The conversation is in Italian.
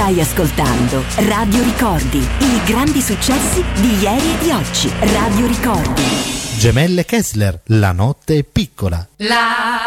Stai ascoltando Radio Ricordi, i grandi successi di ieri e di oggi. Radio Ricordi. Gemelle Kessler, La notte è piccola.